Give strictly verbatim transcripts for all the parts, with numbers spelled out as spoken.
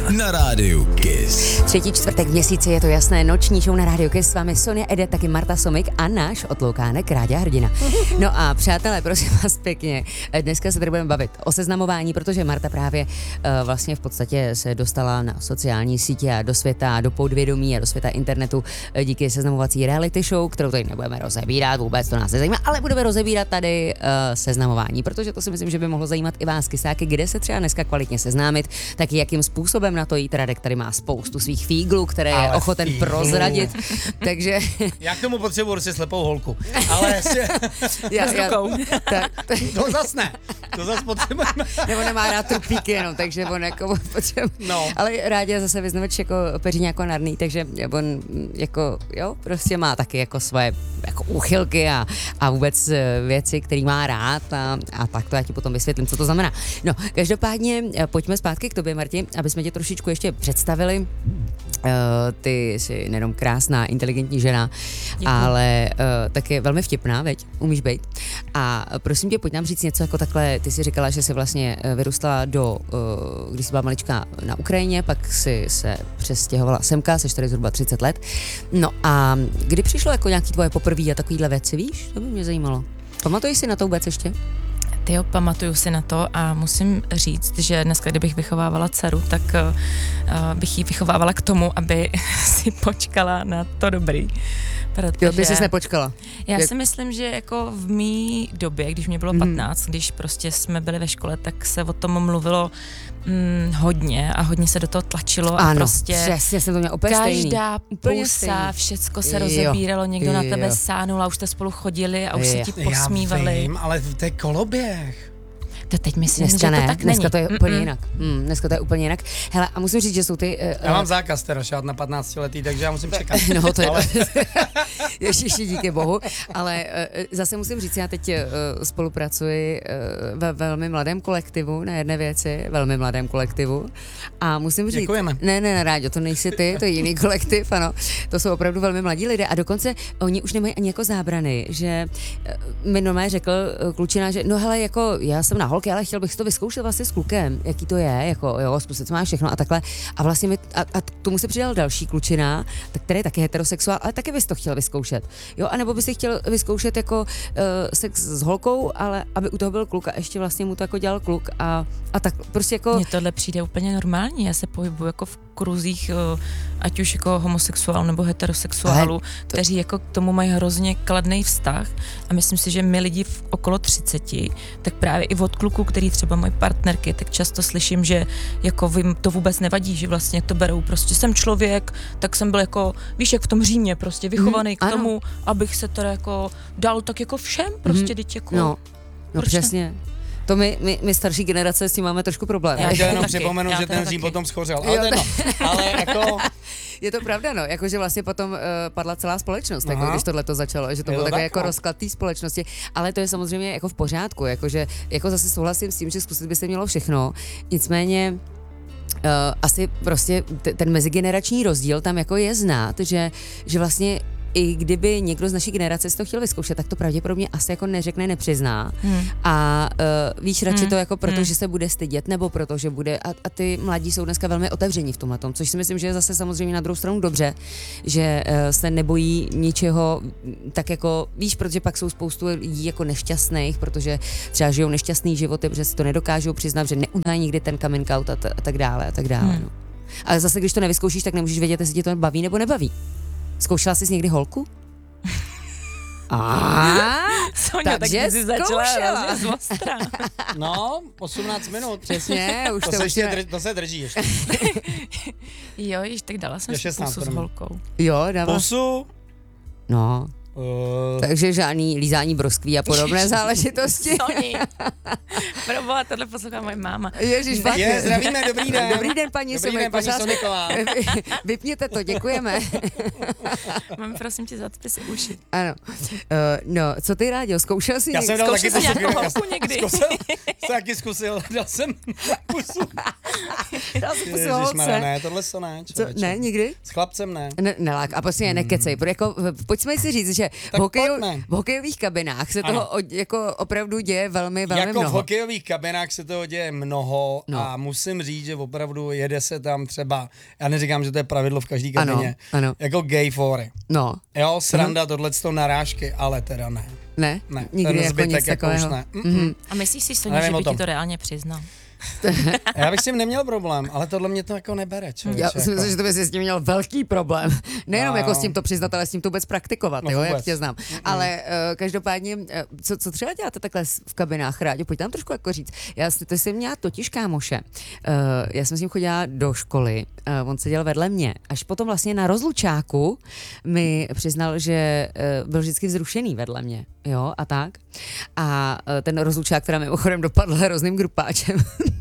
na rádiu Kiss. Třetí čtvrtek v měsíci, je to jasné, noční show na rádiu Kiss, s vámi Sonia Edet, taky Marta Somik a náš otloukánek Ráďa Hrdina. No a přátelé, prosím vás pěkně, dneska se tady budeme bavit o seznamování, protože Marta právě uh, vlastně v podstatě se dostala na sociální sítě a do světa, do podvědomí a do světa internetu uh, díky seznamovací reality show, kterou tady nebudeme rozebírat, vůbec to nás nezajímá, ale budeme rozebírat tady uh, seznamování, protože to si myslím, že by mohlo zajímat i vás, kysáky, kde se třeba dneska kvalitně seznámit, tak jakým způsobem na to jít. Radek tady má spoustu svých fíglů, které ale je ochoten fíglu. prozradit, takže... Já k tomu potřebuji prostě slepou holku, ale... já, já, tak, tak... To zas ne, to zas potřebujeme. Nebo nemá rád trupíky jenom, takže on jako potřebuje... No. Ale Ráďa zase vyznavač jako peří jako narný, takže on jako, jo, prostě má taky jako svoje jako úchylky a, a vůbec věci, který má rád a, a tak to já ti potom vysvětlím, co to znamená. No, každopádně pojďme zpátky k tobě, Marti, aby jsme tě trošičku ještě představili. Uh, ty jsi nejenom krásná, inteligentní žena, děkuji. Ale uh, taky velmi vtipná, veď, umíš bejt. A prosím tě, pojď nám říct něco jako takhle, ty jsi říkala, že jsi vlastně vyrůstala do, uh, když jsi byla malička na Ukrajině, pak jsi se přestěhovala semka, seš tady zhruba třicet let. No a kdy přišlo jako nějaký tvoje poprvé a takovýhle věci, víš? To by mě zajímalo. Pamatuješ si na to vůbec ještě? Jo, pamatuju si na to a musím říct, že dneska, kdybych vychovávala dceru, tak uh, bych ji vychovávala k tomu, aby si počkala na to dobrý. Protože... Jo, ty jsi nepočkala. Já Jak... si myslím, že jako v mý době, když mě bylo patnáct, mm. když prostě jsme byli ve škole, tak se o tom mluvilo mm, hodně a hodně se do toho tlačilo. Ano, a prostě přesně, jsem to měla úplně stejný. Každá pusa, všecko se rozebíralo, někdo jo. na tebe sánul a už jste spolu chodili a už jo. se ti posmívali. Já vím, ale to je koloběh. To teď myslím, dneska že ne, to tak dneska není. to je úplně Mm-mm. jinak. Mm, dneska to je úplně jinak. Hele, a musím říct, že jsou ty... Uh, já mám zákaz teda šát na patnáctiletý, takže já musím čekat. No to je... ale... Ještě díky bohu. Ale uh, zase musím říct, já teď uh, spolupracuji uh, ve velmi mladém kolektivu na jedné věci, velmi mladém kolektivu. A musím říct... Děkujeme. Ne, ne, ne, Ráďo, to nejsi ty, to je jiný kolektiv, ano. To jsou opravdu velmi mladí lidé a dokonce oni už nemají ani jako zábrany, že uh, mi normálně řekl uh, klučina, že no hele, jako já jsem na holky, ale chtěl bych to vyzkoušet vlastně s klukem, jaký to je, jako jo, zkusit, co má všechno a takhle. A vlastně mi, a, a tomu se přidal další klučina, tak který je taky heterosexuál, ale taky bys to chtěl vyzkoušet. Jo, anebo bys si chtěl vyzkoušet jako uh, sex s holkou, ale aby u toho byl kluk a ještě vlastně mu to jako dělal kluk a, a tak prostě jako... Mně tohle přijde úplně normální, já se pohybuju jako v kruzích, uh, ať už jako homosexuálů nebo heterosexuálů, to... kteří jako k tomu mají hrozně kladný vztah a myslím si, že my lidi v okolo třiceti, tak právě i od kluků, který třeba mají partnerky, tak často slyším, že jako vím, to vůbec nevadí, že vlastně to berou prostě jsem člověk, tak jsem byl jako, víš, jak v tom Římě, prostě vychovaný mm, k tomu, ano. abych se teda jako dal tak jako všem, prostě mm, jako. No, no přesně. To my, my, my starší generace s tím máme trošku problém. Já chtěl jenom připomenout, že ten Řím potom schořel, ale, no, ale jako... Je to pravda, no, jakože vlastně potom uh, padla celá společnost, jako když tohle to začalo, že to bylo takové jako rozklad té společnosti, ale to je samozřejmě jako v pořádku, jakože jako zase souhlasím s tím, že zkusit by se mělo všechno, nicméně uh, asi prostě t- ten mezigenerační rozdíl tam jako je znát, že, že vlastně i kdyby někdo z naší generace si to chtěl vyzkoušet, tak to pravděpodobně asi jako neřekne, nepřizná. Hmm. A uh, víš radši hmm. to jako proto, hmm. že se bude stydět, nebo proto, že bude, a, a ty mladí jsou dneska velmi otevření v tomhletom, což si myslím, že je zase samozřejmě na druhou stranu dobře, že uh, se nebojí ničeho, tak jako, víš, protože pak jsou spoustu lidí jako nešťastných, protože třeba žijou nešťastný životy, protože si to nedokážou přiznat, že neuznají nikdy ten coming out a, t- a tak dále a tak dále. Hmm. No. Ale zase, když to nevyzkoušíš, tak nemůžeš vědět, jestli tě to baví nebo nebaví. Zkoušela jsi někdy holku? A Soňa, tak jsi začala hrozně zostra. No, osmnáct minut. Přesně, už to, to, se, už je... to se drží ještě. Jo, již tak dala jsem si pusu s holkou. Jo, dala. Pusu? No. Uh... Takže žádný lízání broskví a podobné záležitosti. Soni. Proboha, tohle poslouchá moje máma. Ježiš, je, zdravíme, dobrý den. Dobrý den, paní Dobrý den, paní Somiková. Vypněte to, děkujeme. Mám, prosím tě, zacpi si uši. Ano. Uh, no, co ty, Ráďo, zkoušel jsi Já někdy? jsem dal taky nějakou holku někdy. Zkusil, jsem taky zkusil, dal jsem pusu. Dal jsi Ježišmarja, ne, tohle to ne, Co, ne, nikdy? S chlapcem ne. Ne, nelák, a prostě nekecej, protože jako, pojďme si říct, že v, hokej, v hokejových kabinách se ano. toho od, jako opravdu děje velmi, velmi jako mnoho. Jako v hokejových kabinách se toho děje mnoho no. a musím říct, že opravdu jede se tam třeba, já neříkám, že to je pravidlo v každé kabině, ano, ano. jako gay fory. No. Jo, sranda, uh-huh. tohleto narážky, ale teda ne. Ne? Ne, nikdy jako nic takového. Jako ne. Mm-hmm. A myslíš si, Soně, že by ti to reálně přiznal? Já bych s tím neměl problém, ale tohle mě to jako nebere, člověče. Já si myslím, jako. že to bys s tím měl velký problém. Nejenom no. jako s tím to přiznat, ale s tím to vůbec praktikovat, no, jo, jak tě znám. Mm-hmm. Ale uh, každopádně, uh, co, co třeba děláte takhle v kabinách, Ráďo, pojď tam trošku jako říct. Já ty jsem měla totiž kámoše. Uh, já jsem s ním chodila do školy, uh, on seděl vedle mě. Až potom vlastně na rozlučáku mi přiznal, že uh, byl vždycky vzrušený vedle mě. Jo, a tak. A uh, ten rozlučák, která mimochodem dopadl hrozným grupáčem.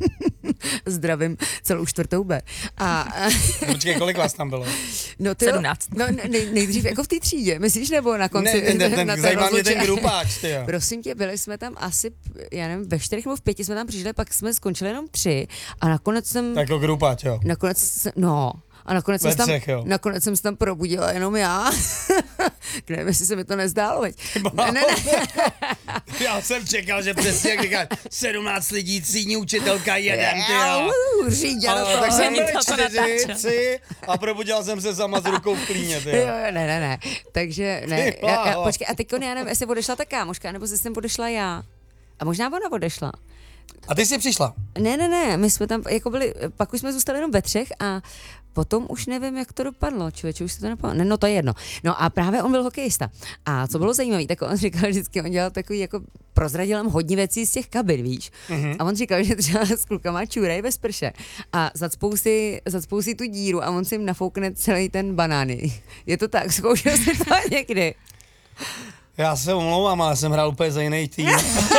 Zdravím celou čtvrtou B. A, Počkej, kolik vás tam bylo? No ty sedmnáct. No nej, nejdřív jako v té třídě, myslíš, nebo na konci? Ne, ne, ten, na ten zajímá mě ten grupáč, ty jo. Prosím tě, byli jsme tam asi, já nevím, ve čtyřech nebo v pěti jsme tam přišli, pak jsme skončili jenom tři a nakonec jsem... Tak jako grupáč, jo. Nakonec jsem, no... A nakonec jsem, tam, nakonec jsem se tam probudila jenom já. Nevím, jestli se mi to nezdálo, veď. Ne, ne, ne. Já jsem čekal, že přesně jak říkáš, sedmnáct lidí, třídní učitelka, jeden, ty jo. Říděl to. Tak jsem byl čtyři, tři a probudila jsem se sama s rukou v klíně, ty jo. Jo, ne, ne, ne. Takže, ne. Já, já, počkej, a teďko já nevím, jestli odešla ta kámoška, nebo jestli jsem odešla já. A možná ona odešla. A ty jsi přišla? Ne, ne, ne, my jsme tam jako byli, pak už jsme zůstali jenom ve třech a potom už nevím, jak to dopadlo, člověče, už se to nepadlo. Ne, no to je jedno. No a právě on byl hokejista. A co bylo zajímavé, tak on říkal vždycky, on dělal takový, jako prozradil nám hodně věcí z těch kabin, víš. Mm-hmm. A on říkal, že třeba s klukama čůrají ve sprše a zacpou si, zacpou si tu díru a on si jim nafoukne celý ten banány. Je to tak, zkoušel jsi to někdy? Já se omlouvám, ale jsem hrál úplně za jiný tým.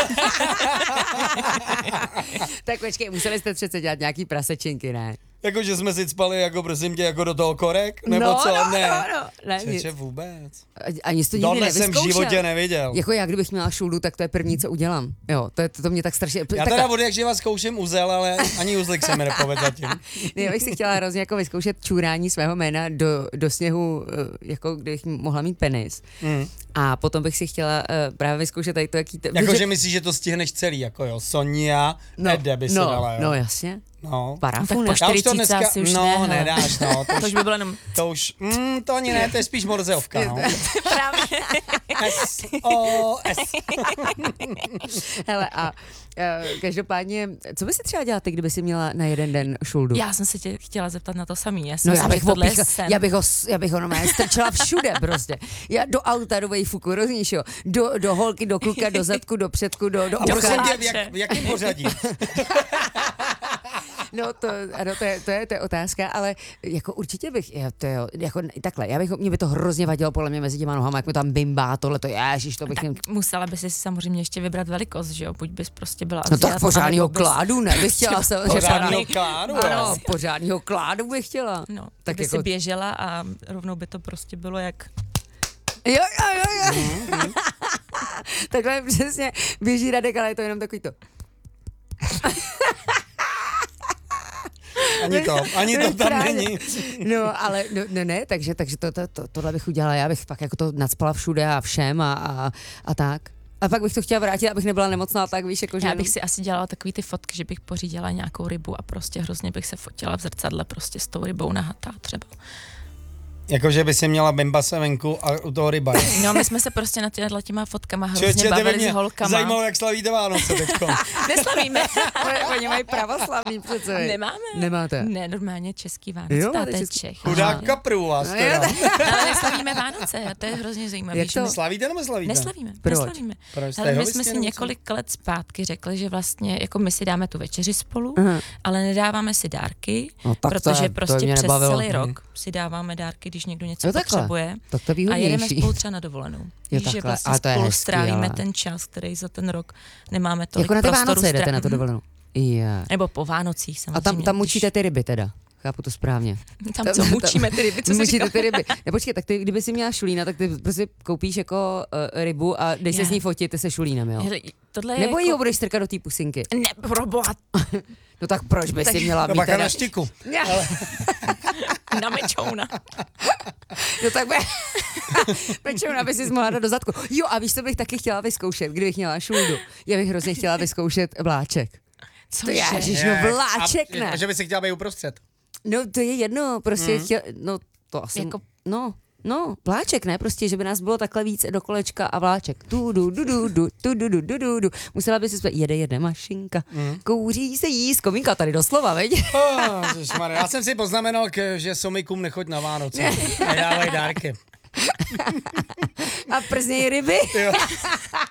Tak počkej, museli jste přece dělat nějaký prasečinky, ne? Jako, že jsme si spali, jako prosím tě, jako do toho korek? Nebo no, co? No, ne. no, no. Ne, Čeče, vůbec. Ani jsi to nikdy Tohle nevyzkoušel. jsem v životě neviděl. Jako já, kdybych měla šuldu, tak to je první, co udělám. Jo, to, je, to, to mě tak strašně... Já teda od jak živa zkouším uzel, ale ani uzlik se mi nepovedl zatím. Ne, já bych si chtěla hrozně jako vyzkoušet čůrání svého jména do, do sněhu, jako kdybych mohla mít penis. Mm. A potom bych si chtěla uh, právě vyzkoušet tady to, jaký... To, jako, že myslíš, že to stihneš celý, jako jo, Sonia, no, Ede by si no, dala, jo. No, jasně. No. Parafu, tak po čtyřiceti asi už no, ne, nedáš, no. To, to už by bylo jenom... To už, mm, to ani ne, to je spíš morzeovka, no. Právě. S, O, S. Hele, a uh, každopádně, co by si třeba dělala ty, kdyby si měla na jeden den šuldu? Já jsem se tě chtěla zeptat na to samý. Já, no, já, bych ho, bych, já bych ho, já bych ho normálně strčila všude prostě. Já do auta, do vejfuku, rozumíš jo? Do, do holky, do kluka, do zadku, do předku, do, do a prosím tě, v, jak, v jakém pořadí? No to, ano, to, je, to, je, to je otázka, ale jako určitě bych, jo, to jo, jako takhle, já bych, mě by to hrozně vadilo podle mě mezi těma nohama, jak mi tam bimbá, tohle to ježiš, to bych... Tak měl... musela by si samozřejmě ještě vybrat velikost, že jo, buď bys prostě byla... No tak pořádnýho bys... kládu, ne, bych chtěla se... Pořádnýho kládu, ano, pořádnýho kládu bych chtěla. No, tak by jako... si běžela a rovnou by to prostě bylo jak... Jo, jo, jo, jo. Mm-hmm. Takhle přesně běží Radek, ale je to jenom takový to... Ani to, ani to tam není. No, ale no, no ne, takže, takže to, to, to, tohle bych udělala, já bych pak jako to nacpala všude a všem a, a, a tak. A pak bych to chtěla vrátit, abych nebyla nemocná, tak víš, jako že... Já bych si asi dělala takový ty fotky, že bych pořídila nějakou rybu a prostě hrozně bych se fotila v zrcadle prostě s tou rybou nahatá třeba. Jakože by si měla bimbase venku a u toho ryba. No, my jsme se prostě na těma těma fotkama hrozně Čeče, bavili s holkama. Zajímalo, jak slavíte Vánoce teďko. Neslavíme. Oni mají pravoslavný přece. Nemáme. Nemáte? Ne, normálně český Vánoce, táte Čech. Chudák kaprů vás teda. Ale neslavíme Vánoce, to je hrozně zajímavé. Jak to? Slavíte nebo slavíte? Neslavíme. Proč? Neslavíme. Proč? Ale my jsme si několik let zpátky řekli, že vlastně, jako my si dáme tu večeři spolu, uh-huh. ale nedáváme si dárky, no, protože je, prostě přes celý rok si dáváme dárky, když někdo něco potřebuje. Tak to a jedeme spolu třeba na dovolenou. Jo, Víš, že vlastně spolu hezký, strávíme ale... ten čas, který za ten rok nemáme tolik jako na ty prostoru. Vánoce jdete na tu dovolenou? Yeah. Nebo po Vánocích samozřejmě. A tam, tam mučíte ty ryby teda? chápu to správně. Tam co, mučíme ty ryby, co jsi Mučíte ty ryby. Ne, počkej, tak ty, kdyby si měla šulína, tak ty prostě koupíš jako uh, rybu a dej se s ní fotit, ty se šulínem, jo? Hele, tohle Nebo jako... jí ho budeš strkat do té pusinky? Ne, proboha. No tak proč by tak... si měla no být bacha teda... na štiku. Ale... na mečouna. No tak by... mečouna by si mohla dát do zadku. Jo, a víš, co bych taky chtěla vyzkoušet, kdybych měla šuldu? Já bych hrozně chtěla vyzkoušet vláček. Co to je, ježiš, no vláček, ne. A že by si chtěla být uprostřed. No to je jedno, prostě mm. chtěla, no to asi, jako... no, no, vláček, ne, prostě, že by nás bylo takhle víc do kolečka a vláček. Tu, du, du, du, du, tu, du, du, du, du, du. Musela by si zpět, jede, jede mašinka, mm. kouří se jí z komínka, tady doslova, veď? Oh, já jsem si poznamenal, že somikům nechoď na Vánoce, nedávaj dárky. A przněj ryby? Jo.